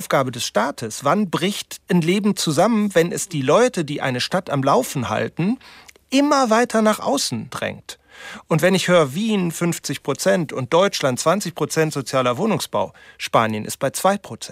Aufgabe des Staates. Wann bricht ein Leben zusammen, wenn es die Leute, die eine Stadt am Laufen halten, immer weiter nach außen drängt? Und wenn ich höre, Wien 50% und Deutschland 20% sozialer Wohnungsbau, Spanien ist bei 2%.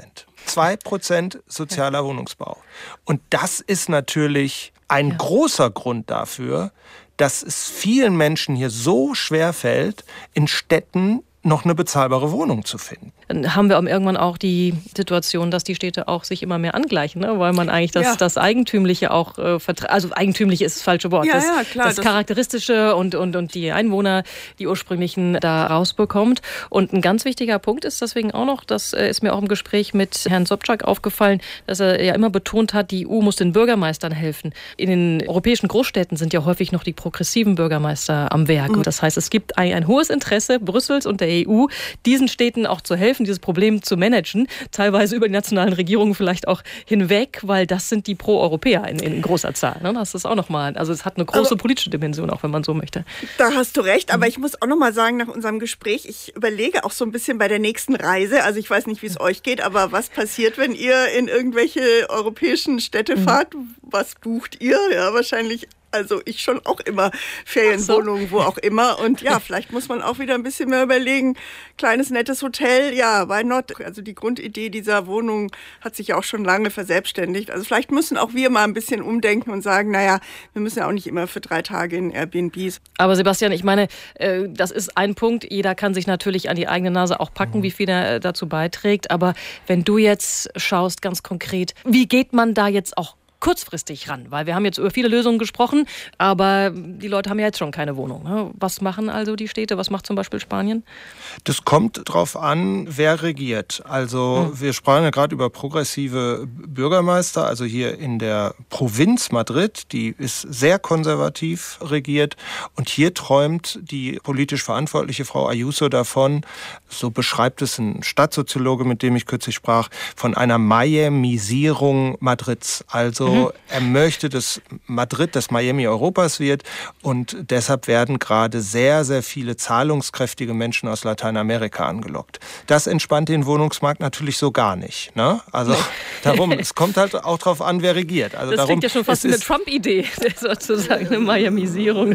2% sozialer Wohnungsbau. Und das ist natürlich ein großer Grund dafür, dass es vielen Menschen hier so schwer fällt, in Städten noch eine bezahlbare Wohnung zu finden. Dann haben wir irgendwann auch die Situation, dass die Städte auch sich immer mehr angleichen, ne? Weil man eigentlich das Eigentümliche auch also eigentümlich ist das falsche Wort, das Charakteristische und die Einwohner, die ursprünglichen, da rausbekommt. Und ein ganz wichtiger Punkt ist deswegen auch noch, das ist mir auch im Gespräch mit Herrn Sobczak aufgefallen, dass er ja immer betont hat, die EU muss den Bürgermeistern helfen. In den europäischen Großstädten sind ja häufig noch die progressiven Bürgermeister am Werk. Das heißt, es gibt ein hohes Interesse Brüssels und der EU, diesen Städten auch zu helfen, dieses Problem zu managen, teilweise über die nationalen Regierungen vielleicht auch hinweg, weil das sind die Pro-Europäer in großer Zahl. Ne? Das ist auch nochmal, also es hat eine große politische Dimension, auch wenn man so möchte. Da hast du recht, aber ich muss auch nochmal sagen, nach unserem Gespräch, ich überlege auch so ein bisschen bei der nächsten Reise, also ich weiß nicht, wie es euch geht, aber was passiert, wenn ihr in irgendwelche europäischen Städte fahrt? Was bucht ihr? Ja, wahrscheinlich. Also ich schon auch immer Ferienwohnungen, wo auch immer. Und ja, vielleicht muss man auch wieder ein bisschen mehr überlegen. Kleines, nettes Hotel, ja, why not? Also die Grundidee dieser Wohnung hat sich ja auch schon lange verselbstständigt. Also vielleicht müssen auch wir mal ein bisschen umdenken und sagen, naja, wir müssen ja auch nicht immer für 3 Tage in Airbnbs. Aber Sebastian, ich meine, das ist ein Punkt. Jeder kann sich natürlich an die eigene Nase auch packen, wie viel er dazu beiträgt. Aber wenn du jetzt schaust, ganz konkret, wie geht man da jetzt auch kurzfristig ran? Weil wir haben jetzt über viele Lösungen gesprochen, aber die Leute haben ja jetzt schon keine Wohnung. Ne? Was machen also die Städte? Was macht zum Beispiel Spanien? Das kommt drauf an, wer regiert. Also wir sprachen ja gerade über progressive Bürgermeister, also hier in der Provinz Madrid, die ist sehr konservativ regiert und hier träumt die politisch verantwortliche Frau Ayuso davon, so beschreibt es ein Stadtsoziologe, mit dem ich kürzlich sprach, von einer Miamisierung Madrids. Also er möchte, dass Madrid das Miami Europas wird und deshalb werden gerade sehr, sehr viele zahlungskräftige Menschen aus Lateinamerika angelockt. Das entspannt den Wohnungsmarkt natürlich so gar nicht. Ne? Also darum, es kommt halt auch drauf an, wer regiert. Also das klingt ja schon fast eine Trump-Idee, sozusagen, eine Miamisierung.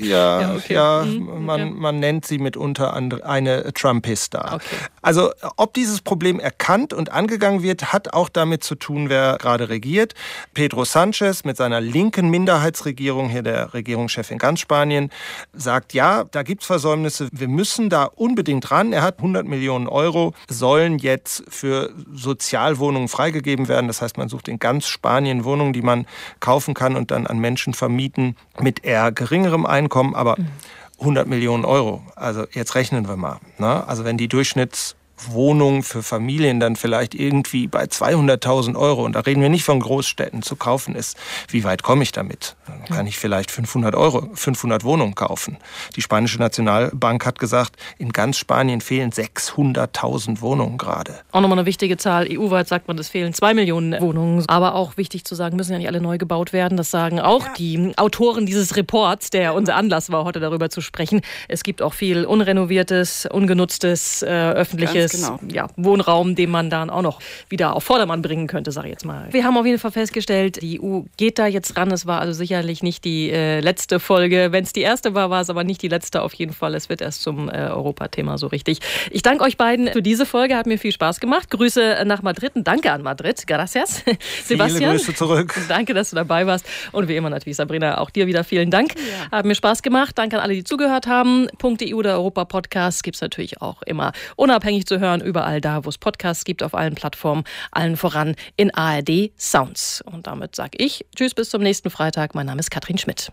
Man nennt sie mitunter eine Trumpista. Okay. Also ob dieses Problem erkannt und angegangen wird, hat auch damit zu tun, wer gerade regiert. Pedro Sánchez mit seiner linken Minderheitsregierung, hier der Regierungschef in ganz Spanien, sagt, ja, da gibt es Versäumnisse, wir müssen da unbedingt ran. Er hat 100 Millionen Euro, sollen jetzt für Sozialwohnungen freigegeben werden. Das heißt, man sucht in ganz Spanien Wohnungen, die man kaufen kann und dann an Menschen vermieten mit eher geringerem Einkommen, aber 100 Millionen Euro. Also jetzt rechnen wir mal. Ne? Also wenn die Durchschnittswohnung für Familien dann vielleicht irgendwie bei 200.000 Euro, und da reden wir nicht von Großstädten, zu kaufen ist, wie weit komme ich damit? Dann kann ich vielleicht 500 Wohnungen kaufen. Die spanische Nationalbank hat gesagt, in ganz Spanien fehlen 600.000 Wohnungen gerade. Auch nochmal eine wichtige Zahl. EU-weit sagt man, es fehlen 2 Millionen Wohnungen. Aber auch wichtig zu sagen, müssen ja nicht alle neu gebaut werden. Das sagen auch die Autoren dieses Reports, der unser Anlass war, heute darüber zu sprechen. Es gibt auch viel unrenoviertes, ungenutztes, öffentliches Wohnraum, den man dann auch noch wieder auf Vordermann bringen könnte, sage ich jetzt mal. Wir haben auf jeden Fall festgestellt, die EU geht da jetzt ran. Es war also sicherlich nicht die letzte Folge. Wenn es die erste war, war es aber nicht die letzte auf jeden Fall. Es wird erst zum Europathema so richtig. Ich danke euch beiden für diese Folge. Hat mir viel Spaß gemacht. Grüße nach Madrid und danke an Madrid. Gracias. Sebastian. Viele Grüße zurück. Danke, dass du dabei warst. Und wie immer natürlich, Sabrina, auch dir wieder vielen Dank. Ja. Hat mir Spaß gemacht. Danke an alle, die zugehört haben. .eu, der Europa-Podcast, gibt es natürlich auch immer unabhängig zu hören, überall da, wo es Podcasts gibt, auf allen Plattformen, allen voran in ARD Sounds. Und damit sage ich tschüss, bis zum nächsten Freitag. Mein Name ist Katrin Schmidt.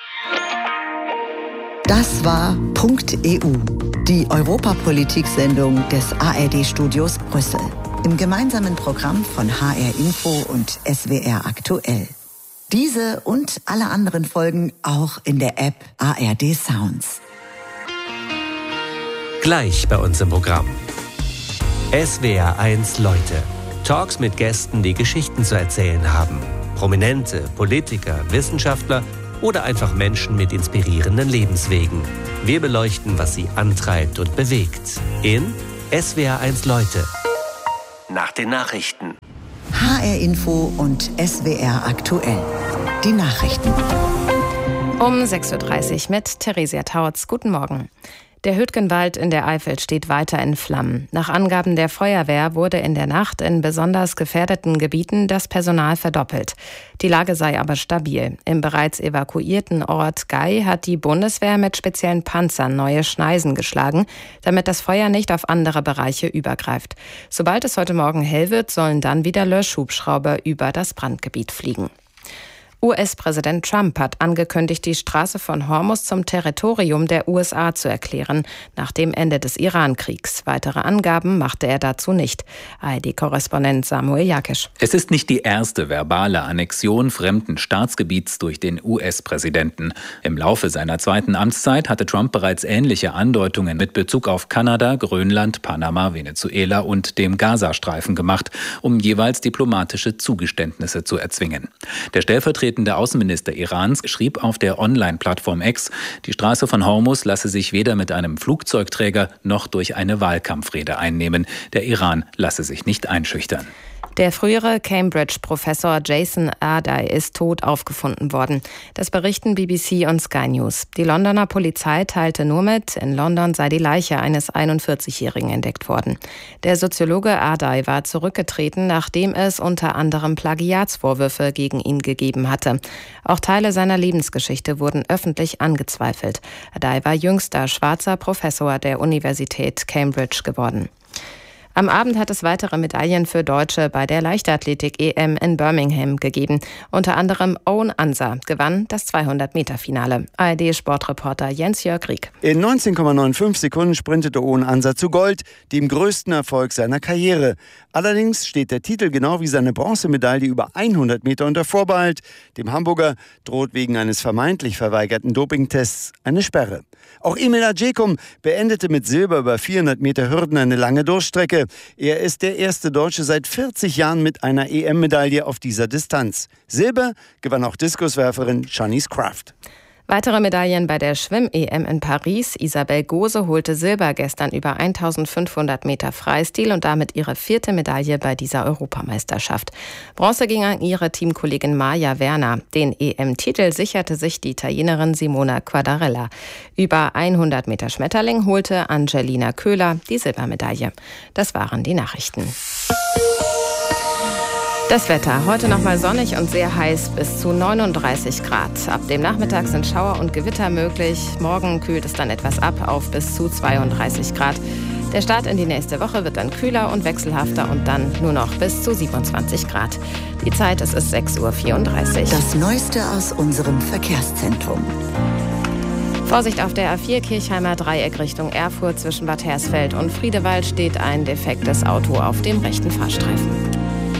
Das war .eu, die Europapolitik-Sendung des ARD-Studios Brüssel. Im gemeinsamen Programm von HR Info und SWR Aktuell. Diese und alle anderen Folgen auch in der App ARD Sounds. Gleich bei uns im Programm. SWR1 Leute. Talks mit Gästen, die Geschichten zu erzählen haben. Prominente, Politiker, Wissenschaftler oder einfach Menschen mit inspirierenden Lebenswegen. Wir beleuchten, was sie antreibt und bewegt. In SWR1 Leute. nach den Nachrichten. HR Info und SWR aktuell. Die Nachrichten. Um 6.30 Uhr mit Theresia Tautz. Guten Morgen. Der Hüttgenwald in der Eifel steht weiter in Flammen. Nach Angaben der Feuerwehr wurde in der Nacht in besonders gefährdeten Gebieten das Personal verdoppelt. Die Lage sei aber stabil. Im bereits evakuierten Ort Gei hat die Bundeswehr mit speziellen Panzern neue Schneisen geschlagen, damit das Feuer nicht auf andere Bereiche übergreift. Sobald es heute Morgen hell wird, sollen dann wieder Löschhubschrauber über das Brandgebiet fliegen. US-Präsident Trump hat angekündigt, die Straße von Hormuz zum Territorium der USA zu erklären, nach dem Ende des Iran-Kriegs. Weitere Angaben machte er dazu nicht. ARD-Korrespondent Samuel Jakisch. Es ist nicht die erste verbale Annexion fremden Staatsgebiets durch den US-Präsidenten. Im Laufe seiner zweiten Amtszeit hatte Trump bereits ähnliche Andeutungen mit Bezug auf Kanada, Grönland, Panama, Venezuela und dem Gazastreifen gemacht, um jeweils diplomatische Zugeständnisse zu erzwingen. Der stellvertretende Außenminister Irans schrieb auf der Online-Plattform X, die Straße von Hormuz lasse sich weder mit einem Flugzeugträger noch durch eine Wahlkampfrede einnehmen. Der Iran lasse sich nicht einschüchtern. Der frühere Cambridge-Professor Jason Ardai ist tot aufgefunden worden. Das berichten BBC und Sky News. Die Londoner Polizei teilte nur mit, in London sei die Leiche eines 41-Jährigen entdeckt worden. Der Soziologe Ardai war zurückgetreten, nachdem es unter anderem Plagiatsvorwürfe gegen ihn gegeben hatte. Auch Teile seiner Lebensgeschichte wurden öffentlich angezweifelt. Ardai war jüngster schwarzer Professor der Universität Cambridge geworden. Am Abend hat es weitere Medaillen für Deutsche bei der Leichtathletik-EM in Birmingham gegeben. Unter anderem Owen Ansa gewann das 200-Meter-Finale. ARD-Sportreporter Jens-Jörg Rieck. In 19,95 Sekunden sprintete Owen Ansa zu Gold, dem größten Erfolg seiner Karriere. Allerdings steht der Titel genau wie seine Bronzemedaille über 100 Meter unter Vorbehalt. Dem Hamburger droht wegen eines vermeintlich verweigerten Dopingtests eine Sperre. Auch Emil Adjekum beendete mit Silber über 400 Meter Hürden eine lange Durchstrecke. Er ist der erste Deutsche seit 40 Jahren mit einer EM-Medaille auf dieser Distanz. Silber gewann auch Diskuswerferin Shanice Kraft. Weitere Medaillen bei der Schwimm-EM in Paris. Isabel Gose holte Silber gestern über 1500 Meter Freistil und damit ihre 4. Medaille bei dieser Europameisterschaft. Bronze ging an ihre Teamkollegin Maja Werner. Den EM-Titel sicherte sich die Italienerin Simona Quadarella. Über 100 Meter Schmetterling holte Angelina Köhler die Silbermedaille. Das waren die Nachrichten. Das Wetter. Heute nochmal sonnig und sehr heiß, bis zu 39 Grad. Ab dem Nachmittag sind Schauer und Gewitter möglich. Morgen kühlt es dann etwas ab auf bis zu 32 Grad. Der Start in die nächste Woche wird dann kühler und wechselhafter und dann nur noch bis zu 27 Grad. Die Zeit, es ist 6.34 Uhr. Das Neueste aus unserem Verkehrszentrum. Vorsicht auf der A4 Kirchheimer Dreieck Richtung Erfurt. Zwischen Bad Hersfeld und Friedewald steht ein defektes Auto auf dem rechten Fahrstreifen.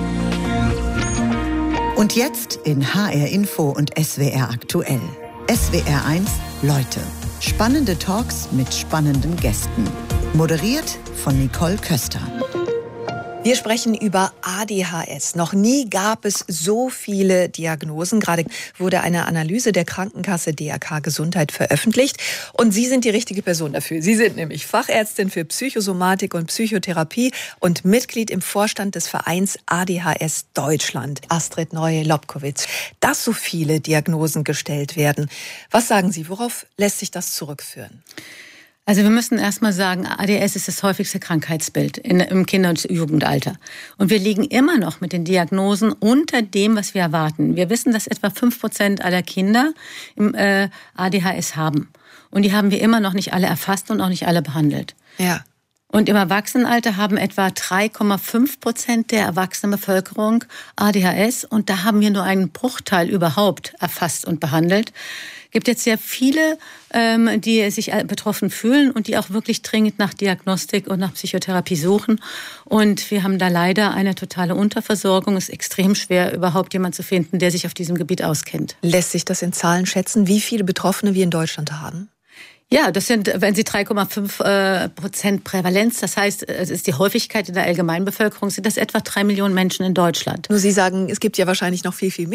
Und jetzt in HR Info und SWR aktuell. SWR 1 Leute. Spannende Talks mit spannenden Gästen. Moderiert von Nicole Köster. Wir sprechen über ADHS. Noch nie gab es so viele Diagnosen. Gerade wurde eine Analyse der Krankenkasse DRK Gesundheit veröffentlicht. Und Sie sind die richtige Person dafür. Sie sind nämlich Fachärztin für Psychosomatik und Psychotherapie und Mitglied im Vorstand des Vereins ADHS Deutschland. Astrid Neue-Lobkowitz. Dass so viele Diagnosen gestellt werden. Was sagen Sie, worauf lässt sich das zurückführen? Also wir müssen erstmal sagen, ADS ist das häufigste Krankheitsbild im Kinder- und Jugendalter. Und wir liegen immer noch mit den Diagnosen unter dem, was wir erwarten. Wir wissen, dass etwa 5% aller Kinder im ADHS haben. Und die haben wir immer noch nicht alle erfasst und auch nicht alle behandelt. Ja. Und im Erwachsenenalter haben etwa 3,5% der erwachsenen Bevölkerung ADHS. Und da haben wir nur einen Bruchteil überhaupt erfasst und behandelt. Es gibt jetzt sehr viele, die sich betroffen fühlen und die auch wirklich dringend nach Diagnostik und nach Psychotherapie suchen. Und wir haben da leider eine totale Unterversorgung. Es ist extrem schwer, überhaupt jemanden zu finden, der sich auf diesem Gebiet auskennt. Lässt sich das in Zahlen schätzen, wie viele Betroffene wir in Deutschland haben? Ja, das sind, wenn Sie 3,5% Prävalenz, das heißt, es ist die Häufigkeit in der Allgemeinbevölkerung, sind das etwa 3 Millionen Menschen in Deutschland. Nur Sie sagen, es gibt ja wahrscheinlich noch viel, viel mehr.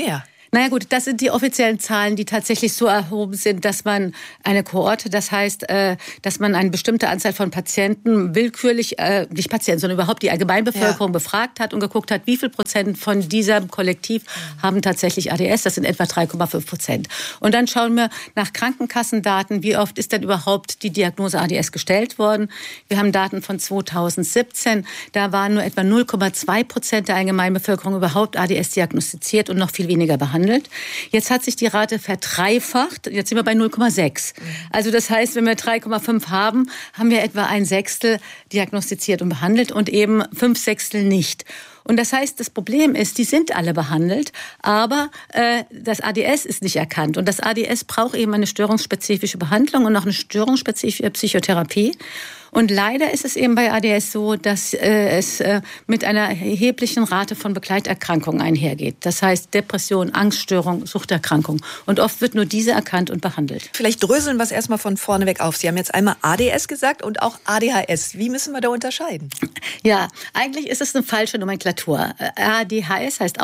Naja gut, das sind die offiziellen Zahlen, die tatsächlich so erhoben sind, dass man eine Kohorte, das heißt, dass man eine bestimmte Anzahl von Patienten willkürlich, nicht Patienten, sondern überhaupt die Allgemeinbevölkerung befragt hat und geguckt hat, wie viel Prozent von diesem Kollektiv haben tatsächlich ADS. Das sind etwa 3,5%. Und dann schauen wir nach Krankenkassendaten, wie oft ist denn überhaupt die Diagnose ADS gestellt worden. Wir haben Daten von 2017, da waren nur etwa 0,2% der Allgemeinbevölkerung überhaupt ADS diagnostiziert und noch viel weniger behandelt. Jetzt hat sich die Rate verdreifacht. Jetzt sind wir bei 0,6. Also das heißt, wenn wir 3,5 haben, haben wir etwa 1/6 diagnostiziert und behandelt und eben 5/6 nicht. Und das heißt, das Problem ist, die sind alle behandelt, aber das ADS ist nicht erkannt. Und das ADS braucht eben eine störungsspezifische Behandlung und auch eine störungsspezifische Psychotherapie. Und leider ist es eben bei ADS so, dass es mit einer erheblichen Rate von Begleiterkrankungen einhergeht. Das heißt Depression, Angststörung, Suchterkrankung. Und oft wird nur diese erkannt und behandelt. Vielleicht dröseln wir es erstmal von vorne weg auf. Sie haben jetzt einmal ADS gesagt und auch ADHS. Wie müssen wir da unterscheiden? Ja, eigentlich ist es eine falsche Nomenklatur. ADHS heißt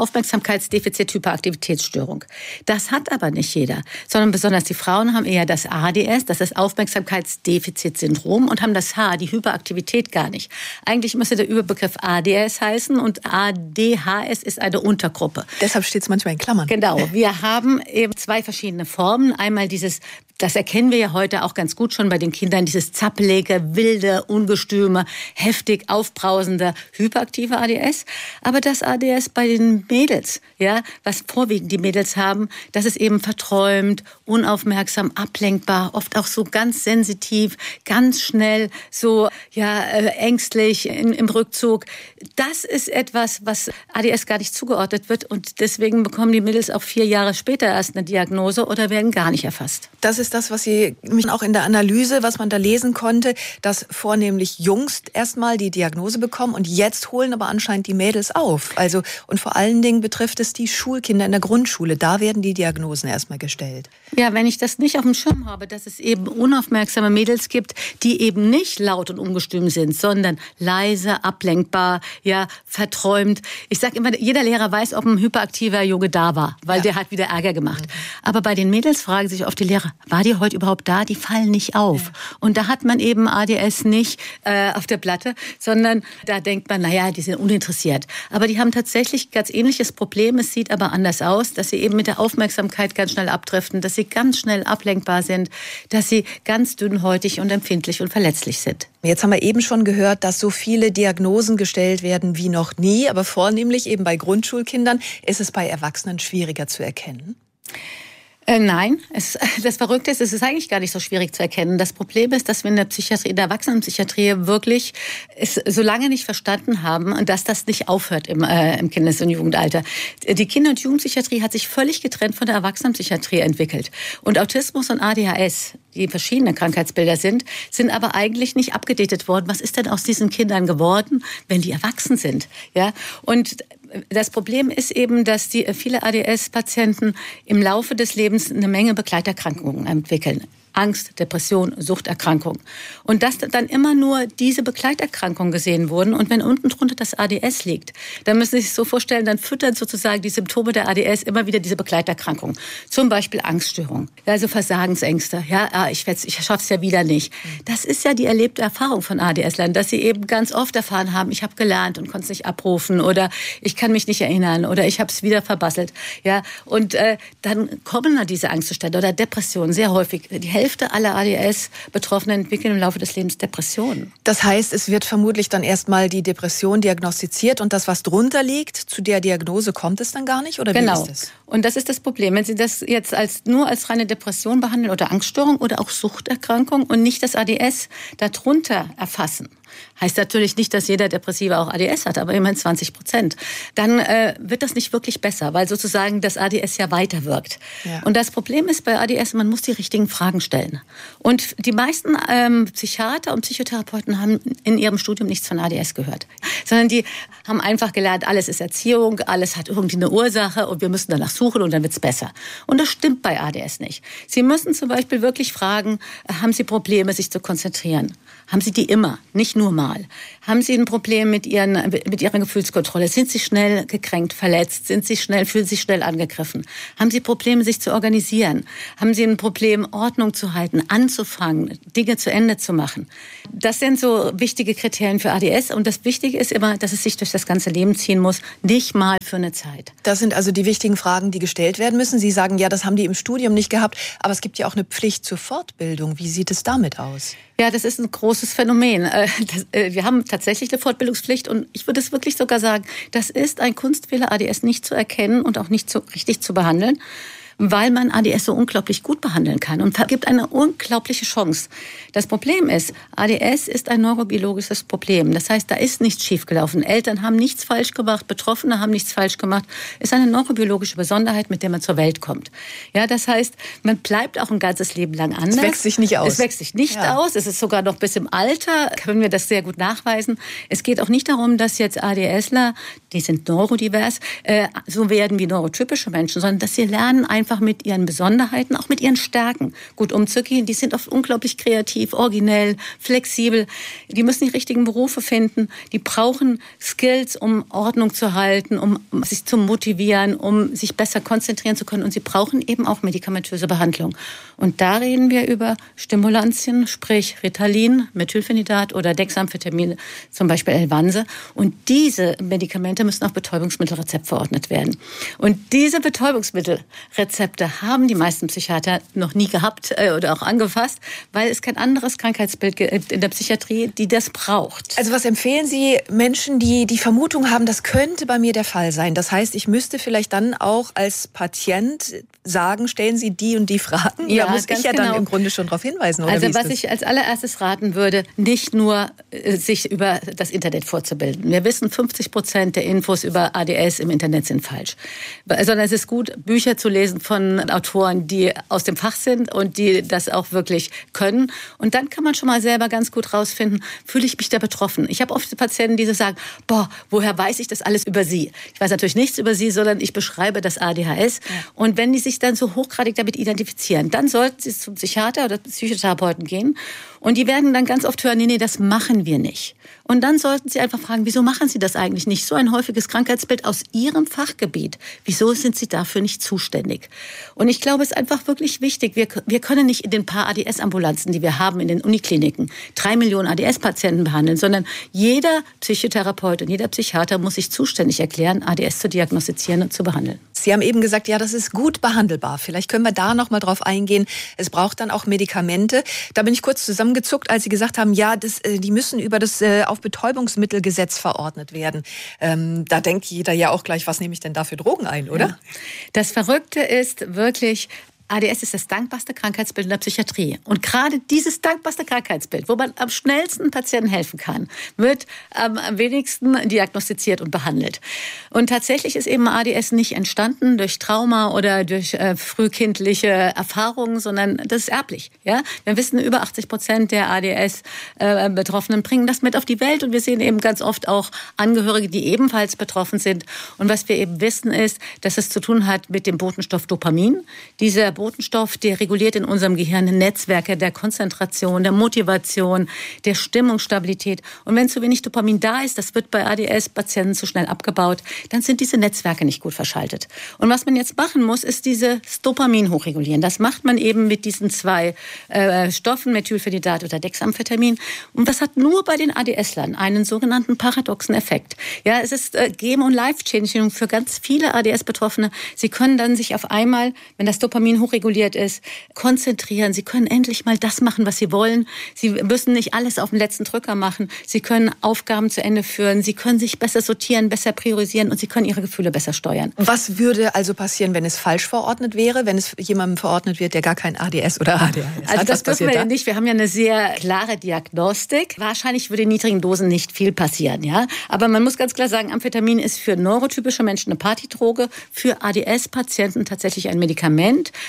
Aufmerksamkeitsdefizit-Hyperaktivitätsstörung. Das hat aber nicht jeder, sondern besonders die Frauen haben eher das ADS, das ist Aufmerksamkeitsdefizitsyndrom und haben das die Hyperaktivität gar nicht. Eigentlich müsste der Überbegriff ADS heißen und ADHS ist eine Untergruppe. Deshalb steht es manchmal in Klammern. Genau. Wir haben eben 2 verschiedene Formen. Einmal das erkennen wir ja heute auch ganz gut schon bei den Kindern, dieses zappelige, wilde, ungestüme, heftig aufbrausende, hyperaktive ADS. Aber das ADS bei den Mädels, ja, was vorwiegend die Mädels haben, das ist eben verträumt, unaufmerksam, ablenkbar, oft auch so ganz sensitiv, ganz schnell, so ängstlich im Rückzug. Das ist etwas, was ADS gar nicht zugeordnet wird und deswegen bekommen die Mädels auch 4 Jahre später erst eine Diagnose oder werden gar nicht erfasst. Das ist das, was Sie mich auch in der Analyse, was man da lesen konnte, dass vornehmlich Jungs erstmal die Diagnose bekommen und jetzt holen aber anscheinend die Mädels auf. Also und vor allen Dingen betrifft es die Schulkinder in der Grundschule. Da werden die Diagnosen erstmal gestellt. Ja, wenn ich das nicht auf dem Schirm habe, dass es eben unaufmerksame Mädels gibt, die eben nicht laut und ungestüm sind, sondern leise, ablenkbar, verträumt. Ich sage immer, jeder Lehrer weiß, ob ein hyperaktiver Junge da war, weil der hat wieder Ärger gemacht. Aber bei den Mädels fragen sich oft die Lehrer, war die heute überhaupt da? Die fallen nicht auf. Ja. Und da hat man eben ADS nicht auf der Platte, sondern da denkt man, die sind uninteressiert. Aber die haben tatsächlich ganz ähnliches Problem. Es sieht aber anders aus, dass sie eben mit der Aufmerksamkeit ganz schnell abdriften, dass sie ganz schnell ablenkbar sind, dass sie ganz dünnhäutig und empfindlich und verletzlich sind. Jetzt haben wir eben schon gehört, dass so viele Diagnosen gestellt werden wie noch nie, aber vornehmlich eben bei Grundschulkindern. Ist es bei Erwachsenen schwieriger zu erkennen? Nein, das Verrückte ist, es ist eigentlich gar nicht so schwierig zu erkennen. Das Problem ist, dass wir in der Erwachsenenpsychiatrie wirklich es so lange nicht verstanden haben, dass das nicht aufhört im Kindes- und Jugendalter. Die Kinder- und Jugendpsychiatrie hat sich völlig getrennt von der Erwachsenenpsychiatrie entwickelt. Und Autismus und ADHS, die verschiedene Krankheitsbilder sind aber eigentlich nicht abgedatet worden. Was ist denn aus diesen Kindern geworden, wenn die erwachsen sind? Ja? Und das Problem ist eben, dass viele ADS-Patienten im Laufe des Lebens eine Menge Begleiterkrankungen entwickeln. Angst, Depression, Suchterkrankung. Und dass dann immer nur diese Begleiterkrankungen gesehen wurden. Und wenn unten drunter das ADS liegt, dann müssen Sie sich so vorstellen, dann füttern sozusagen die Symptome der ADS immer wieder diese Begleiterkrankungen. Zum Beispiel Angststörung, also Versagensängste. Ich schaff's ja wieder nicht. Das ist ja die erlebte Erfahrung von ADS-Lern, dass sie eben ganz oft erfahren haben, ich habe gelernt und konnte es nicht abrufen oder ich kann mich nicht erinnern oder ich habe es wieder verbasselt. Ja, und dann kommen da diese Angstzustände oder Depressionen sehr häufig. Die Hälfte aller ADS-Betroffenen entwickeln im Laufe des Lebens Depressionen. Das heißt, es wird vermutlich dann erstmal die Depression diagnostiziert und das, was drunter liegt, zu der Diagnose kommt es dann gar nicht? Oder genau. Wie ist das? Und das ist das Problem. Wenn Sie das jetzt nur als reine Depression behandeln oder Angststörung oder auch Suchterkrankung und nicht das ADS darunter erfassen, heißt natürlich nicht, dass jeder Depressive auch ADS hat, aber immerhin 20%. Dann wird das nicht wirklich besser, weil sozusagen das ADS ja weiterwirkt. Ja. Und das Problem ist bei ADS, man muss die richtigen Fragen stellen. Und die meisten Psychiater und Psychotherapeuten haben in ihrem Studium nichts von ADS gehört, sondern die haben einfach gelernt, alles ist Erziehung, alles hat irgendwie eine Ursache und wir müssen danach suchen und dann wird's besser. Und das stimmt bei ADS nicht. Sie müssen zum Beispiel wirklich fragen, haben Sie Probleme, sich zu konzentrieren? haben Sie die immer, nicht nur mal. Haben Sie ein Problem mit Ihrer Gefühlskontrolle? Sind Sie schnell gekränkt, verletzt? Fühlen Sie sich schnell angegriffen? Haben Sie Probleme, sich zu organisieren? Haben Sie ein Problem, Ordnung zu halten, anzufangen, Dinge zu Ende zu machen? Das sind so wichtige Kriterien für ADS. Und das Wichtige ist immer, dass es sich durch das ganze Leben ziehen muss, nicht mal für eine Zeit. Das sind also die wichtigen Fragen, die gestellt werden müssen. Sie sagen, ja, das haben die im Studium nicht gehabt. Aber es gibt ja auch eine Pflicht zur Fortbildung. Wie sieht es damit aus? Ja, das ist ein großes Phänomen. Wir haben tatsächlich eine Fortbildungspflicht und ich würde es wirklich sogar sagen, das ist ein Kunstfehler, ADS nicht zu erkennen und auch nicht so richtig zu behandeln, weil man ADS so unglaublich gut behandeln kann und gibt eine unglaubliche Chance. Das Problem ist, ADS ist ein neurobiologisches Problem. Das heißt, da ist nichts schiefgelaufen. Eltern haben nichts falsch gemacht, Betroffene haben nichts falsch gemacht. Es ist eine neurobiologische Besonderheit, mit der man zur Welt kommt. Ja, das heißt, man bleibt auch ein ganzes Leben lang anders. Es wächst sich nicht aus. Es wächst sich nicht aus. Es ist sogar noch bis im Alter, können wir das sehr gut nachweisen. Es geht auch nicht darum, dass jetzt ADSler, die sind neurodivers, so werden wie neurotypische Menschen, sondern dass sie lernen, einfach mit ihren Besonderheiten, auch mit ihren Stärken gut umzugehen. Die sind oft unglaublich kreativ, originell, flexibel. Die müssen die richtigen Berufe finden. Die brauchen Skills, um Ordnung zu halten, um sich zu motivieren, um sich besser konzentrieren zu können. Und sie brauchen eben auch medikamentöse Behandlung. Und da reden wir über Stimulantien, sprich Ritalin, Methylphenidat oder Dexamphetamin, zum Beispiel Elvanse. Und diese Medikamente müssen auf Betäubungsmittelrezept verordnet werden. Und diese Betäubungsmittelrezepte haben die meisten Psychiater noch nie gehabt oder auch angefasst, weil es kein anderes Krankheitsbild gibt in der Psychiatrie, die das braucht. Also was empfehlen Sie Menschen, die die Vermutung haben, das könnte bei mir der Fall sein? Das heißt, ich müsste vielleicht dann auch als Patient sagen, stellen Sie die und die Fragen? Ja, da muss ich ja dann im Grunde schon darauf hinweisen. Oder also was ich als allererstes raten würde, nicht nur sich über das Internet vorzubilden. Wir wissen, 50% der Infos über ADS im Internet sind falsch. Sondern es ist gut, Bücher zu lesen von Autoren, die aus dem Fach sind und die das auch wirklich können. Und dann kann man schon mal selber ganz gut rausfinden, fühle ich mich da betroffen? Ich habe oft Patienten, die so sagen, boah, woher weiß ich das alles über Sie? Ich weiß natürlich nichts über Sie, sondern ich beschreibe das ADHS. Ja. Und wenn die sich dann so hochgradig damit identifizieren, dann sollten sie zum Psychiater oder Psychotherapeuten gehen. Und die werden dann ganz oft hören, nee, das machen wir nicht. Und dann sollten sie einfach fragen, wieso machen Sie das eigentlich nicht? So ein häufiges Krankheitsbild aus Ihrem Fachgebiet. Wieso sind Sie dafür nicht zuständig? Und ich glaube, es ist einfach wirklich wichtig. Wir können nicht in den paar ADS-Ambulanzen, die wir haben in den Unikliniken, 3 Millionen ADS-Patienten behandeln, sondern jeder Psychotherapeut und jeder Psychiater muss sich zuständig erklären, ADS zu diagnostizieren und zu behandeln. Sie haben eben gesagt, ja, das ist gut behandelbar. Vielleicht können wir da noch mal drauf eingehen. Es braucht dann auch Medikamente. Da bin ich kurz zusammengezuckt, als Sie gesagt haben, ja, die müssen über das auf Betäubungsmittelgesetz verordnet werden. Da denkt jeder ja auch gleich, was nehme ich denn da für Drogen ein, oder? Ja. Das Verrückte ist wirklich, ADS ist das dankbarste Krankheitsbild in der Psychiatrie. Und gerade dieses dankbarste Krankheitsbild, wo man am schnellsten Patienten helfen kann, wird am wenigsten diagnostiziert und behandelt. Und tatsächlich ist eben ADS nicht entstanden durch Trauma oder durch frühkindliche Erfahrungen, sondern das ist erblich. Ja? Wir wissen, über 80% der ADS-Betroffenen bringen das mit auf die Welt. Und wir sehen eben ganz oft auch Angehörige, die ebenfalls betroffen sind. Und was wir eben wissen ist, dass es zu tun hat mit dem Botenstoff Dopamin. Dieser Botenstoff, der reguliert in unserem Gehirn Netzwerke der Konzentration, der Motivation, der Stimmungsstabilität. Und wenn zu wenig Dopamin da ist, das wird bei ADS-Patienten zu schnell abgebaut, dann sind diese Netzwerke nicht gut verschaltet. Und was man jetzt machen muss, ist dieses Dopamin hochregulieren. Das macht man eben mit diesen zwei Stoffen, Methylphenidat oder Dexamphetamin. Und das hat nur bei den ADS-Lern einen sogenannten paradoxen Effekt. Ja, es ist Game- und Life-Changing für ganz viele ADS-Betroffene. Sie können dann sich auf einmal, wenn das Dopamin hochreguliert ist, konzentrieren. Sie können endlich mal das machen, was sie wollen. Sie müssen nicht alles auf den letzten Drücker machen. Sie können Aufgaben zu Ende führen. Sie können sich besser sortieren, besser priorisieren und sie können ihre Gefühle besser steuern. Was würde also passieren, wenn es falsch verordnet wäre, wenn es jemandem verordnet wird, der gar kein ADS oder ADHS hat? Also das dürfen wir ja nicht. Wir haben ja eine sehr klare Diagnostik. Wahrscheinlich würde in niedrigen Dosen nicht viel passieren, ja. Aber man muss ganz klar sagen, Amphetamin ist für neurotypische Menschen eine Partydroge, für ADS-Patienten tatsächlich ein Medikament,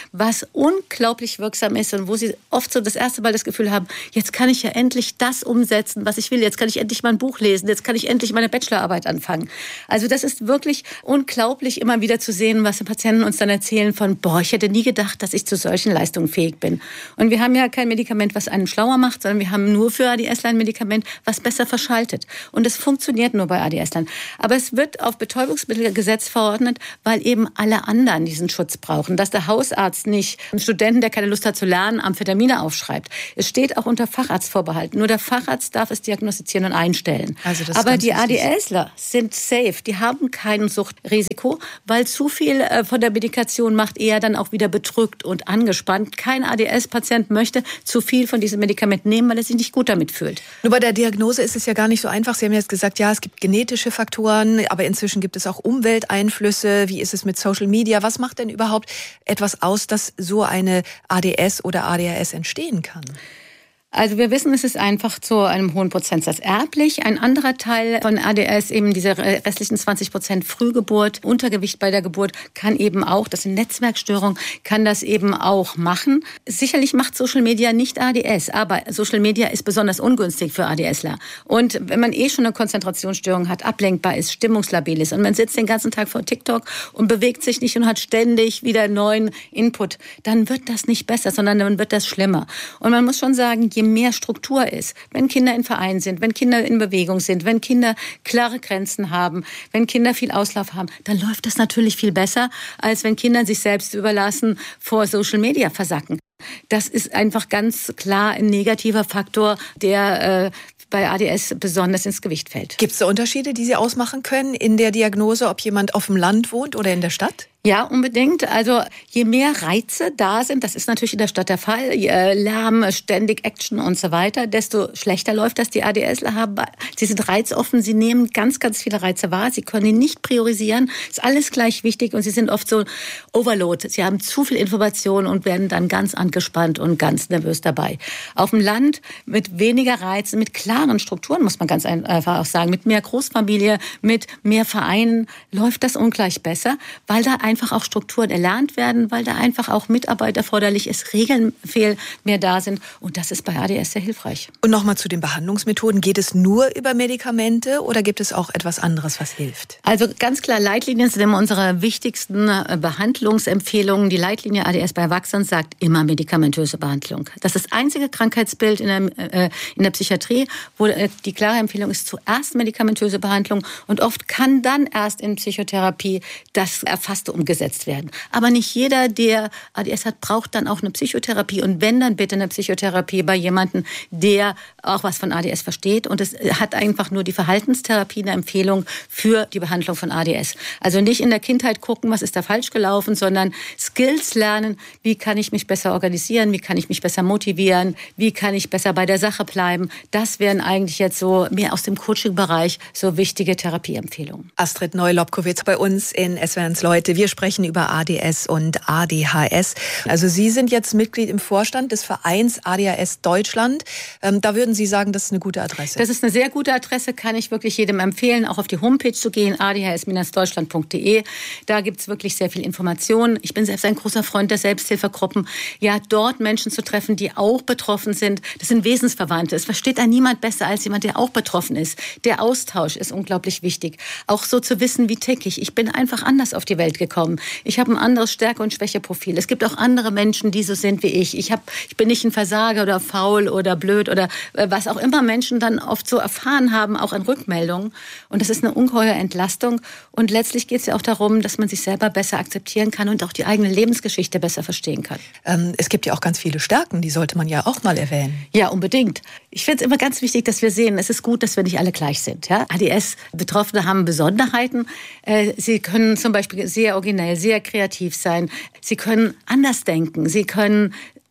was unglaublich wirksam ist und wo sie oft so das erste Mal das Gefühl haben, jetzt kann ich ja endlich das umsetzen, was ich will. Jetzt kann ich endlich mal ein Buch lesen. Jetzt kann ich endlich meine Bachelorarbeit anfangen. Also das ist wirklich unglaublich, immer wieder zu sehen, was die Patienten uns dann erzählen von, ich hätte nie gedacht, dass ich zu solchen Leistungen fähig bin. Und wir haben ja kein Medikament, was einen schlauer macht, sondern wir haben nur für ADSler ein Medikament, was besser verschaltet. Und es funktioniert nur bei ADSlern. Aber es wird auf Betäubungsmittelgesetz verordnet, weil eben alle anderen diesen Schutz brauchen. Dass der Hausarzt nicht einen Studenten, der keine Lust hat zu lernen, Amphetamine aufschreibt. Es steht auch unter Facharztvorbehalt. Nur der Facharzt darf es diagnostizieren und einstellen. Also aber die ADSler sind safe. Die haben kein Suchtrisiko, weil zu viel von der Medikation macht eher dann auch wieder bedrückt und angespannt. Kein ADS-Patient möchte zu viel von diesem Medikament nehmen, weil er sich nicht gut damit fühlt. Nur bei der Diagnose ist es ja gar nicht so einfach. Sie haben jetzt gesagt, ja, es gibt genetische Faktoren, aber inzwischen gibt es auch Umwelteinflüsse. Wie ist es mit Social Media? Was macht denn überhaupt etwas aus, dass so eine ADS oder ADHS entstehen kann? Also wir wissen, es ist einfach zu einem hohen Prozentsatz erblich. Ein anderer Teil von ADS, eben diese restlichen 20% Frühgeburt, Untergewicht bei der Geburt, kann eben auch, das sind Netzwerkstörungen, kann das eben auch machen. Sicherlich macht Social Media nicht ADS, aber Social Media ist besonders ungünstig für ADSler. Und wenn man schon eine Konzentrationsstörung hat, ablenkbar ist, stimmungslabil ist und man sitzt den ganzen Tag vor TikTok und bewegt sich nicht und hat ständig wieder neuen Input, dann wird das nicht besser, sondern dann wird das schlimmer. Und man muss schon sagen, je mehr Struktur ist, wenn Kinder in Vereinen sind, wenn Kinder in Bewegung sind, wenn Kinder klare Grenzen haben, wenn Kinder viel Auslauf haben, dann läuft das natürlich viel besser, als wenn Kinder sich selbst überlassen vor Social Media versacken. Das ist einfach ganz klar ein negativer Faktor, der bei ADS besonders ins Gewicht fällt. Gibt es da Unterschiede, die Sie ausmachen können in der Diagnose, ob jemand auf dem Land wohnt oder in der Stadt? Ja, unbedingt. Also je mehr Reize da sind, das ist natürlich in der Stadt der Fall, Lärm, ständig Action und so weiter, desto schlechter läuft das. Die ADSler haben, sie sind reizoffen, sie nehmen ganz, ganz viele Reize wahr, sie können ihn nicht priorisieren, ist alles gleich wichtig und sie sind oft so Overload. Sie haben zu viel Information und werden dann ganz angespannt und ganz nervös dabei. Auf dem Land mit weniger Reizen, mit klaren Strukturen, muss man ganz einfach auch sagen, mit mehr Großfamilie, mit mehr Vereinen läuft das ungleich besser, weil da einfach auch Strukturen erlernt werden, weil da einfach auch Mitarbeit erforderlich ist, Regeln viel mehr da sind. Und das ist bei ADS sehr hilfreich. Und nochmal zu den Behandlungsmethoden. Geht es nur über Medikamente oder gibt es auch etwas anderes, was hilft? Also ganz klar, Leitlinien sind immer unsere wichtigsten Behandlungsempfehlungen. Die Leitlinie ADS bei Erwachsenen sagt immer medikamentöse Behandlung. Das ist das einzige Krankheitsbild in der Psychiatrie, wo die klare Empfehlung ist, zuerst medikamentöse Behandlung und oft kann dann erst in Psychotherapie das Erfasste umgesetzt werden. Aber nicht jeder, der ADS hat, braucht dann auch eine Psychotherapie. Und wenn, dann bitte eine Psychotherapie bei jemandem, der auch was von ADS versteht. Und es hat einfach nur die Verhaltenstherapie eine Empfehlung für die Behandlung von ADS. Also nicht in der Kindheit gucken, was ist da falsch gelaufen, sondern Skills lernen. Wie kann ich mich besser organisieren? Wie kann ich mich besser motivieren? Wie kann ich besser bei der Sache bleiben? Das wären eigentlich jetzt so mehr aus dem Coaching-Bereich so wichtige Therapieempfehlungen. Astrid Neu-Lobkowitz bei uns in SWR1 Leute. Wir sprechen über ADS und ADHS. Also Sie sind jetzt Mitglied im Vorstand des Vereins ADHS Deutschland. Da würden Sie sagen, das ist eine gute Adresse? Das ist eine sehr gute Adresse, kann ich wirklich jedem empfehlen, auch auf die Homepage zu gehen, adhs-deutschland.de. Da gibt es wirklich sehr viel Information. Ich bin selbst ein großer Freund der Selbsthilfegruppen. Ja, dort Menschen zu treffen, die auch betroffen sind. Das sind Wesensverwandte. Es versteht einen niemand besser als jemand, der auch betroffen ist. Der Austausch ist unglaublich wichtig. Auch so zu wissen, wie tick ich. Ich bin einfach anders auf die Welt gekommen. Ich habe ein anderes Stärke- und Schwächeprofil. Es gibt auch andere Menschen, die so sind wie ich. Ich bin nicht ein Versager oder faul oder blöd oder was auch immer Menschen dann oft so erfahren haben, auch in Rückmeldungen. Und das ist eine ungeheure Entlastung. Und letztlich geht es ja auch darum, dass man sich selber besser akzeptieren kann und auch die eigene Lebensgeschichte besser verstehen kann. Es gibt ja auch ganz viele Stärken, die sollte man ja auch mal erwähnen. Ja, unbedingt. Ich finde es immer ganz wichtig, dass wir sehen, es ist gut, dass wir nicht alle gleich sind. Ja? ADS-Betroffene haben Besonderheiten. Sie können zum Beispiel sehr originell, sehr kreativ sein. Sie können anders denken. Sie können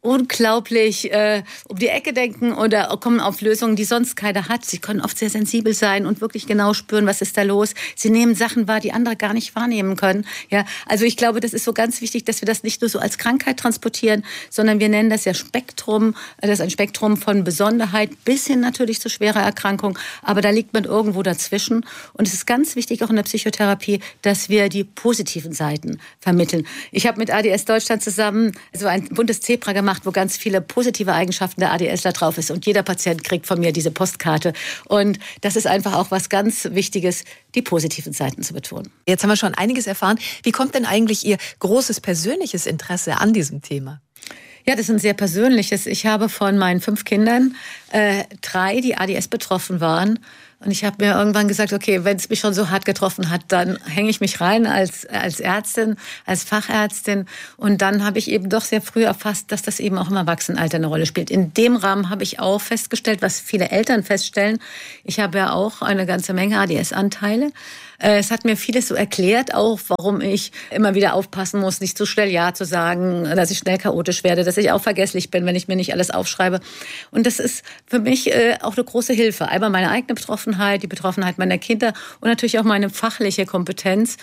unglaublich um die Ecke denken oder kommen auf Lösungen, die sonst keiner hat. Sie können oft sehr sensibel sein und wirklich genau spüren, was ist da los. Sie nehmen Sachen wahr, die andere gar nicht wahrnehmen können. Ja, also ich glaube, das ist so ganz wichtig, dass wir das nicht nur so als Krankheit transportieren, sondern wir nennen das ja Spektrum. Das ist ein Spektrum von Besonderheit bis hin natürlich zu schwerer Erkrankung. Aber da liegt man irgendwo dazwischen. Und es ist ganz wichtig auch in der Psychotherapie, dass wir die positiven Seiten vermitteln. Ich habe mit ADS Deutschland zusammen so ein buntes Zebra gemacht, wo ganz viele positive Eigenschaften der ADSler drauf ist. Und jeder Patient kriegt von mir diese Postkarte. Und das ist einfach auch was ganz Wichtiges, die positiven Seiten zu betonen. Jetzt haben wir schon einiges erfahren. Wie kommt denn eigentlich Ihr großes persönliches Interesse an diesem Thema? Ja, das ist ein sehr persönliches. Ich habe von meinen 5 Kindern 3, die ADS betroffen waren. Und ich habe mir irgendwann gesagt, okay, wenn es mich schon so hart getroffen hat, dann hänge ich mich rein als Ärztin, als Fachärztin. Und dann habe ich eben doch sehr früh erfasst, dass das eben auch im Erwachsenenalter eine Rolle spielt. In dem Rahmen habe ich auch festgestellt, was viele Eltern feststellen. Ich habe ja auch eine ganze Menge ADS-Anteile. Es hat mir vieles so erklärt, auch warum ich immer wieder aufpassen muss, nicht zu schnell Ja zu sagen, dass ich schnell chaotisch werde, dass ich auch vergesslich bin, wenn ich mir nicht alles aufschreibe. Und das ist für mich auch eine große Hilfe. Einmal meine eigene Betroffenheit, die Betroffenheit meiner Kinder und natürlich auch meine fachliche Kompetenz,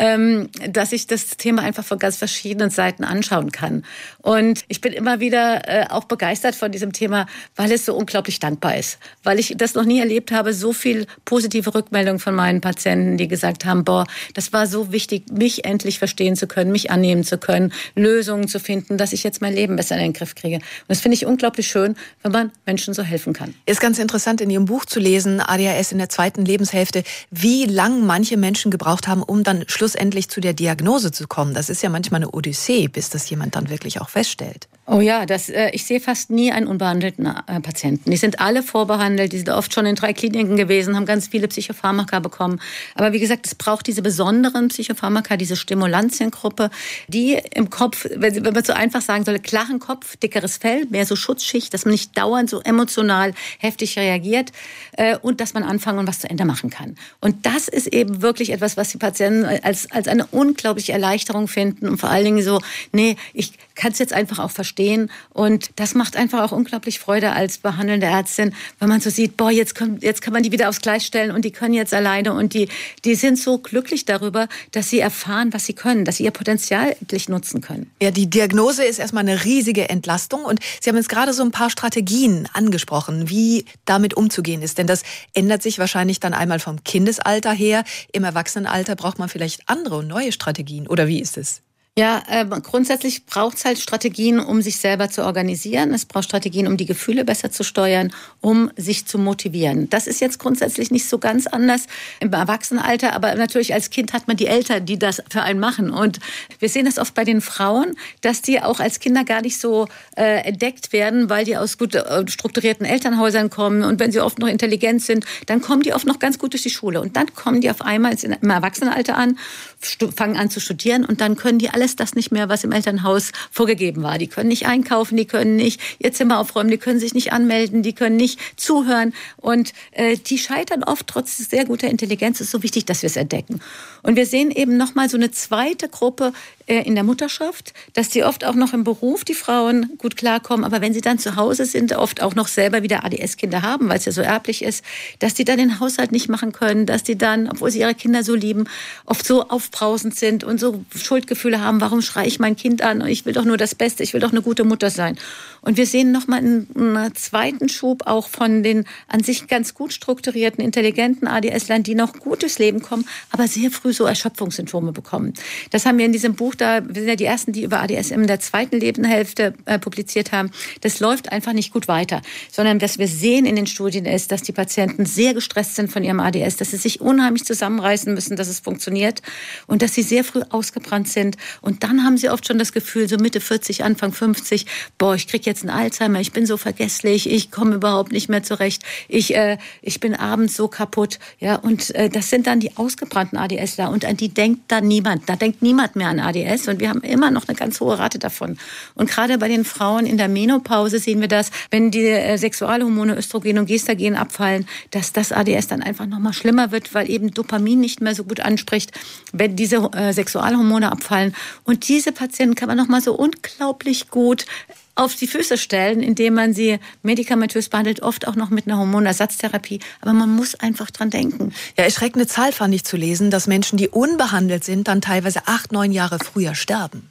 dass ich das Thema einfach von ganz verschiedenen Seiten anschauen kann. Und ich bin immer wieder auch begeistert von diesem Thema, weil es so unglaublich dankbar ist. Weil ich das noch nie erlebt habe, so viel positive Rückmeldungen von meinen Patienten, die gesagt haben, boah, das war so wichtig, mich endlich verstehen zu können, mich annehmen zu können, Lösungen zu finden, dass ich jetzt mein Leben besser in den Griff kriege. Und das finde ich unglaublich schön, wenn man Menschen so helfen kann. Ist ganz interessant, in Ihrem Buch zu lesen, ADHS in der 2. Lebenshälfte, wie lang manche Menschen gebraucht haben, um dann schlussendlich zu der Diagnose zu kommen. Das ist ja manchmal eine Odyssee, bis das jemand dann wirklich auch feststellt. Oh ja, ich sehe fast nie einen unbehandelten Patienten. Die sind alle vorbehandelt, die sind oft schon in 3 Kliniken gewesen, haben ganz viele Psychopharmaka bekommen. Aber wie gesagt, es braucht diese besonderen Psychopharmaka, diese Stimulantiengruppe, die im Kopf, wenn man so einfach sagen soll, klaren Kopf, dickeres Fell, mehr so Schutzschicht, dass man nicht dauernd so emotional heftig reagiert und dass man anfangen und was zu Ende machen kann. Und das ist eben wirklich etwas, was die Patienten als eine unglaubliche Erleichterung finden und vor allen Dingen so, nee, ich kann es jetzt einfach auch verstehen. Und das macht einfach auch unglaublich Freude als behandelnde Ärztin, wenn man so sieht, boah, jetzt kann man die wieder aufs Gleis stellen und die können jetzt alleine und die sind so glücklich darüber, dass sie erfahren, was sie können, dass sie ihr Potenzial endlich nutzen können. Ja, die Diagnose ist erstmal eine riesige Entlastung und Sie haben jetzt gerade so ein paar Strategien angesprochen, wie damit umzugehen ist. Denn das ändert sich wahrscheinlich dann einmal vom Kindesalter her. Im Erwachsenenalter braucht man vielleicht andere und neue Strategien. Oder wie ist es? Ja, grundsätzlich braucht es halt Strategien, um sich selber zu organisieren. Es braucht Strategien, um die Gefühle besser zu steuern, um sich zu motivieren. Das ist jetzt grundsätzlich nicht so ganz anders im Erwachsenenalter, aber natürlich als Kind hat man die Eltern, die das für einen machen. Und wir sehen das oft bei den Frauen, dass die auch als Kinder gar nicht so entdeckt werden, weil die aus gut strukturierten Elternhäusern kommen. Und wenn sie oft noch intelligent sind, dann kommen die oft noch ganz gut durch die Schule. Und dann kommen die auf einmal im Erwachsenenalter an, fangen an zu studieren und dann können die alles das nicht mehr, was im Elternhaus vorgegeben war. Die können nicht einkaufen, die können nicht ihr Zimmer aufräumen, die können sich nicht anmelden, die können nicht zuhören. Und die scheitern oft trotz sehr guter Intelligenz. Es ist so wichtig, dass wir es entdecken. Und wir sehen eben nochmal so eine zweite Gruppe in der Mutterschaft, dass die oft auch noch im Beruf, die Frauen, gut klarkommen. Aber wenn sie dann zu Hause sind, oft auch noch selber wieder ADS-Kinder haben, weil es ja so erblich ist, dass die dann den Haushalt nicht machen können, dass die dann, obwohl sie ihre Kinder so lieben, oft so aufbrausend sind und so Schuldgefühle haben, warum schreie ich mein Kind an? Ich will doch nur das Beste, ich will doch eine gute Mutter sein. Und wir sehen nochmal einen zweiten Schub auch von den an sich ganz gut strukturierten, intelligenten ADS-Lern, die noch gut durchs Leben kommen, aber sehr früh so Erschöpfungssymptome bekommen. Das haben wir in diesem Buch, wir sind ja die Ersten, die über ADS in der 2. Lebenshälfte publiziert haben. Das läuft einfach nicht gut weiter, sondern was wir sehen in den Studien ist, dass die Patienten sehr gestresst sind von ihrem ADS, dass sie sich unheimlich zusammenreißen müssen, dass es funktioniert und dass sie sehr früh ausgebrannt sind. Und dann haben sie oft schon das Gefühl, so Mitte 40, Anfang 50, boah, ich kriege jetzt einen Alzheimer, ich bin so vergesslich, ich komme überhaupt nicht mehr zurecht, ich bin abends so kaputt. Ja, und das sind dann die ausgebrannten ADSler und an die denkt dann niemand. Da denkt niemand mehr an ADS und wir haben immer noch eine ganz hohe Rate davon. Und gerade bei den Frauen in der Menopause sehen wir das, wenn die Sexualhormone Östrogen und Gestagen abfallen, dass das ADS dann einfach noch mal schlimmer wird, weil eben Dopamin nicht mehr so gut anspricht, wenn diese Sexualhormone abfallen. Und diese Patienten kann man noch mal so unglaublich gut auf die Füße stellen, indem man sie medikamentös behandelt, oft auch noch mit einer Hormonersatztherapie. Aber man muss einfach dran denken. Ja, erschreckende Zahl fand ich zu lesen, dass Menschen, die unbehandelt sind, dann teilweise 8-9 Jahre früher sterben.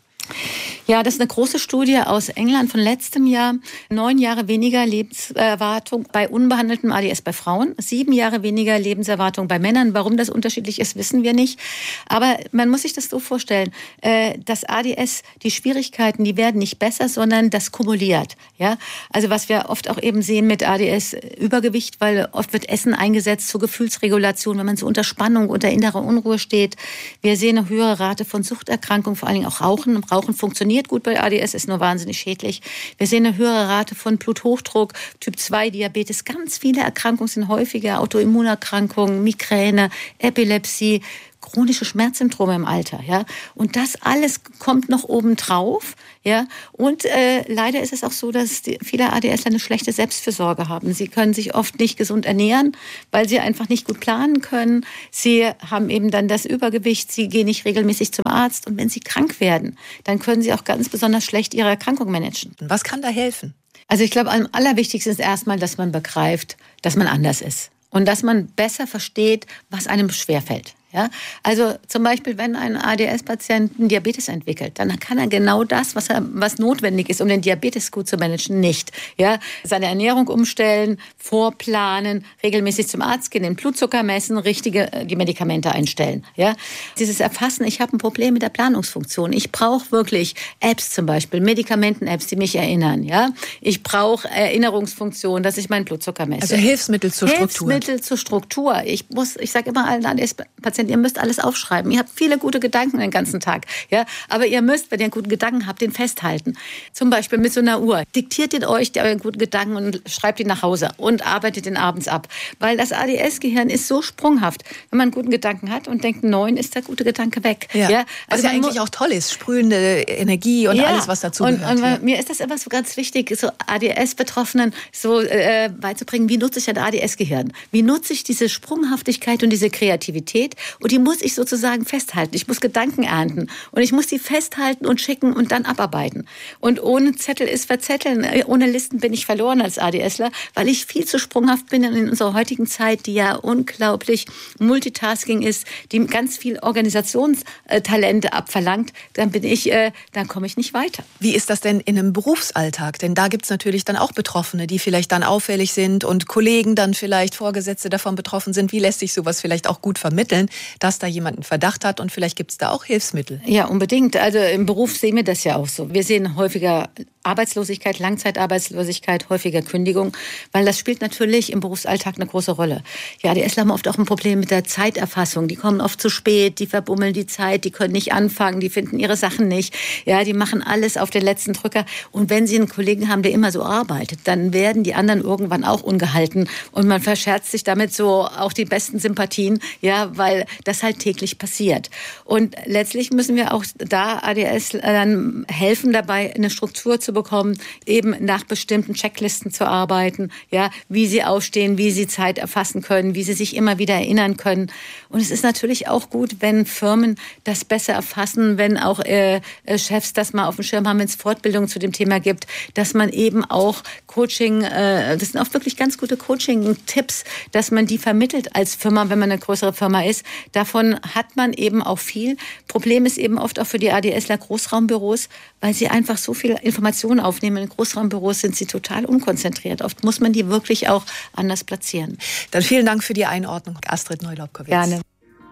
Ja, das ist eine große Studie aus England von letztem Jahr. 9 Jahre weniger Lebenserwartung bei unbehandeltem ADS bei Frauen, 7 Jahre weniger Lebenserwartung bei Männern. Warum das unterschiedlich ist, wissen wir nicht. Aber man muss sich das so vorstellen, das ADS, die Schwierigkeiten, die werden nicht besser, sondern das kumuliert. Ja? Also was wir oft auch eben sehen mit ADS, Übergewicht, weil oft wird Essen eingesetzt zur Gefühlsregulation, wenn man so unter Spannung, unter innerer Unruhe steht. Wir sehen eine höhere Rate von Suchterkrankungen, vor allen Dingen auch Rauchen. Rauchen funktioniert gut bei ADS, ist nur wahnsinnig schädlich. Wir sehen eine höhere Rate von Bluthochdruck, Typ-2-Diabetes. Ganz viele Erkrankungen sind häufiger, Autoimmunerkrankungen, Migräne, Epilepsie, chronische Schmerzsymptome im Alter, ja. Und das alles kommt noch obendrauf, ja. Und leider ist es auch so, dass viele ADSler eine schlechte Selbstfürsorge haben. Sie können sich oft nicht gesund ernähren, weil sie einfach nicht gut planen können. Sie haben eben dann das Übergewicht, sie gehen nicht regelmäßig zum Arzt. Und wenn sie krank werden, dann können sie auch ganz besonders schlecht ihre Erkrankung managen. Was kann da helfen? Also ich glaube, am allerwichtigsten ist erstmal, dass man begreift, dass man anders ist. Und dass man besser versteht, was einem schwerfällt. Ja, also zum Beispiel, wenn ein ADS-Patient einen Diabetes entwickelt, dann kann er genau das, was notwendig ist, um den Diabetes gut zu managen, nicht. Ja, seine Ernährung umstellen, vorplanen, regelmäßig zum Arzt gehen, den Blutzucker messen, die Medikamente einstellen. Ja, dieses Erfassen, ich habe ein Problem mit der Planungsfunktion. Ich brauche wirklich Apps zum Beispiel, Medikamenten-Apps, die mich erinnern. Ja, ich brauche Erinnerungsfunktionen, dass ich meinen Blutzucker messe. Also Hilfsmittel zur Struktur. Hilfsmittel zur Struktur. Ich sage immer allen ADS-Patienten, ihr müsst alles aufschreiben. Ihr habt viele gute Gedanken den ganzen Tag. Ja? Aber ihr müsst, wenn ihr einen guten Gedanken habt, den festhalten. Zum Beispiel mit so einer Uhr. Diktiert ihr euch euren guten Gedanken und schreibt ihn nach Hause und arbeitet ihn abends ab. Weil das ADS-Gehirn ist so sprunghaft. Wenn man einen guten Gedanken hat und denkt, 9 ist der gute Gedanke weg. Ja. Ja? Also was ja eigentlich auch toll ist. Sprühende Energie und alles, was dazu gehört. Und mir ist das immer so ganz wichtig, so ADS-Betroffenen so beizubringen, wie nutze ich ein ADS-Gehirn? Wie nutze ich diese Sprunghaftigkeit und diese Kreativität? Und die muss ich sozusagen festhalten. Ich muss Gedanken ernten. Und ich muss die festhalten und schicken und dann abarbeiten. Und ohne Zettel ist verzetteln. Ohne Listen bin ich verloren als ADSler, weil ich viel zu sprunghaft bin in unserer heutigen Zeit, die ja unglaublich Multitasking ist, die ganz viel Organisationstalente abverlangt. Dann komme ich nicht weiter. Wie ist das denn in einem Berufsalltag? Denn da gibt es natürlich dann auch Betroffene, die vielleicht dann auffällig sind und Kollegen dann vielleicht, Vorgesetzte davon betroffen sind. Wie lässt sich sowas vielleicht auch gut vermitteln, dass da jemand einen Verdacht hat und vielleicht gibt es da auch Hilfsmittel? Ja, unbedingt. Also im Beruf sehen wir das ja auch so. Wir sehen häufiger Arbeitslosigkeit, Langzeitarbeitslosigkeit, häufiger Kündigung, weil das spielt natürlich im Berufsalltag eine große Rolle. Ja, die ADSler haben oft auch ein Problem mit der Zeiterfassung. Die kommen oft zu spät, die verbummeln die Zeit, die können nicht anfangen, die finden ihre Sachen nicht. Ja, die machen alles auf den letzten Drücker. Und wenn sie einen Kollegen haben, der immer so arbeitet, dann werden die anderen irgendwann auch ungehalten. Und man verscherzt sich damit so auch die besten Sympathien, ja, weil das halt täglich passiert. Und letztlich müssen wir auch da ADS dann helfen, dabei eine Struktur zu bekommen, eben nach bestimmten Checklisten zu arbeiten, ja, wie sie aufstehen, wie sie Zeit erfassen können, wie sie sich immer wieder erinnern können. Und es ist natürlich auch gut, wenn Firmen das besser erfassen, wenn auch Chefs das mal auf dem Schirm haben, wenn es Fortbildungen zu dem Thema gibt, dass man eben auch Coaching, das sind auch wirklich ganz gute Coaching-Tipps, dass man die vermittelt als Firma, wenn man eine größere Firma ist. Davon hat man eben auch viel. Problem ist eben oft auch für die ADSler Großraumbüros, weil sie einfach so viel Informationen aufnehmen. In Großraumbüros sind sie total unkonzentriert. Oft muss man die wirklich auch anders platzieren. Dann vielen Dank für die Einordnung, Astrid Neu-Lobkowicz. Gerne.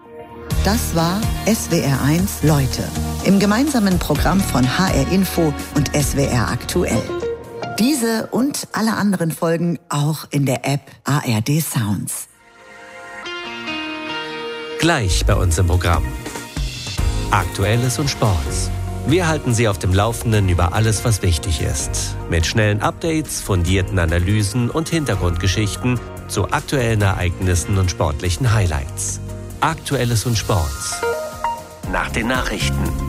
Das war SWR1 Leute im gemeinsamen Programm von HR Info und SWR Aktuell. Diese und alle anderen Folgen auch in der App ARD Sounds. Gleich bei uns im Programm. Aktuelles und Sports. Wir halten Sie auf dem Laufenden über alles, was wichtig ist. Mit schnellen Updates, fundierten Analysen und Hintergrundgeschichten zu aktuellen Ereignissen und sportlichen Highlights. Aktuelles und Sports. Nach den Nachrichten.